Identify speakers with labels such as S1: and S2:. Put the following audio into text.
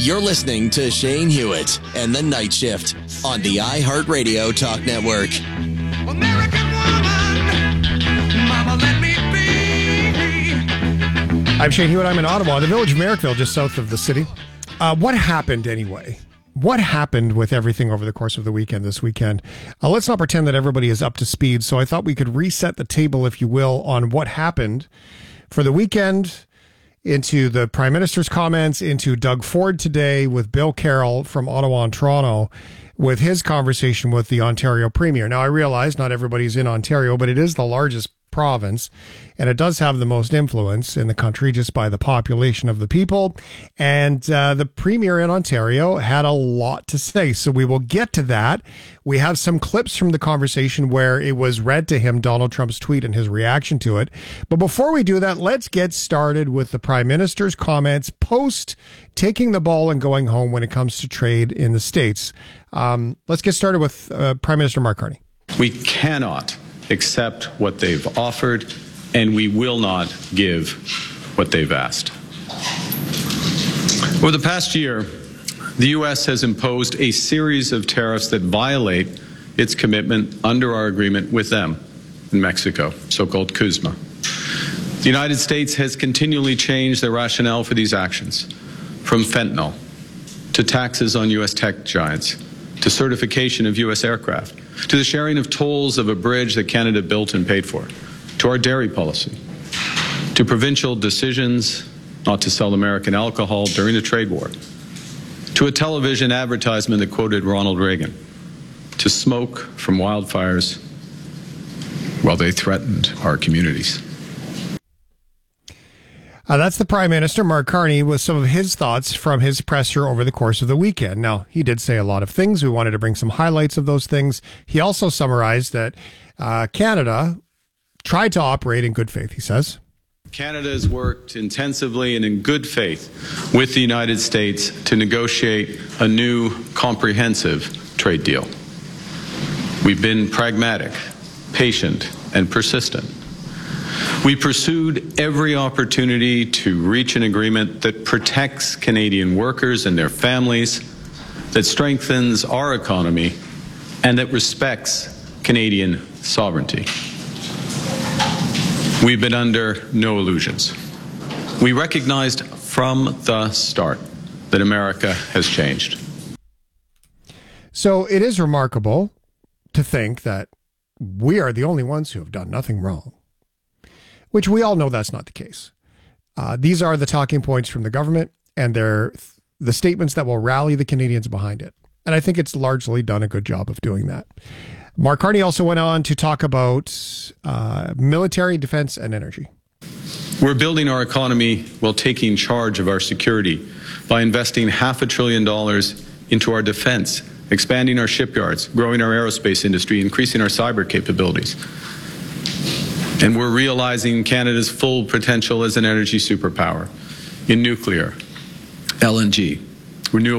S1: You're listening to Shane Hewitt and the Night Shift on the iHeartRadio Talk Network.
S2: American woman, mama, let me be.
S3: I'm Shane Hewitt. I'm in Ottawa, the village of Merrickville, just south of the city. What happened anyway? What happened with everything over the course of the weekend this weekend? Let's not pretend that everybody is up to speed. So I thought we could reset the table, if you will, on what happened for the weekend, into the Prime Minister's comments, into Doug Ford today with Bill Carroll from Ottawa and Toronto with his conversation with the Ontario Premier. Now, I realize not everybody's in Ontario, but it is the largest province, and it does have the most influence in the country just by the population of the people. And the Premier in Ontario had a lot to say, so we will get to that. We have some clips from the conversation where it was read to him, Donald Trump's tweet and his reaction to it. But before we do that, let's get started with the Prime Minister's comments post taking the ball and going home when it comes to trade in the States. Let's get started with Prime Minister Mark Carney.
S4: We cannot accept what they've offered, and we will not give what they've asked. Over the past year, the U.S. has imposed a series of tariffs that violate its commitment under our agreement with them in Mexico, so-called CUSMA. The United States has continually changed the rationale for these actions, from fentanyl to taxes on U.S. tech giants, to certification of U.S. aircraft, to the sharing of tolls of a bridge that Canada built and paid for, to our dairy policy, to provincial decisions not to sell American alcohol during the trade war, to a television advertisement that quoted Ronald Reagan, to smoke from wildfires while they threatened our communities.
S3: That's the Prime Minister, Mark Carney, with some of his thoughts from his presser over the course of the weekend. Now, he did say a lot of things. We wanted to bring some highlights of those things. He also summarized that Canada tried to operate in good faith, he says.
S4: Canada has worked intensively and in good faith with the United States to negotiate a new comprehensive trade deal. We've been pragmatic, patient, and persistent. We pursued every opportunity to reach an agreement that protects Canadian workers and their families, that strengthens our economy, and that respects Canadian sovereignty. We've been under no illusions. We recognized from the start that America has changed.
S3: So it is remarkable to think that we are the only ones who have done nothing wrong, which we all know that's not the case. These are the talking points from the government, and they're the statements that will rally the Canadians behind it. And I think it's largely done a good job of doing that. Mark Carney also went on to talk about military, defense, and energy.
S4: We're building our economy while taking charge of our security by investing $500 billion into our defense, expanding our shipyards, growing our aerospace industry, increasing our cyber capabilities. And we're realizing Canada's full potential as an energy superpower in nuclear, LNG, renewable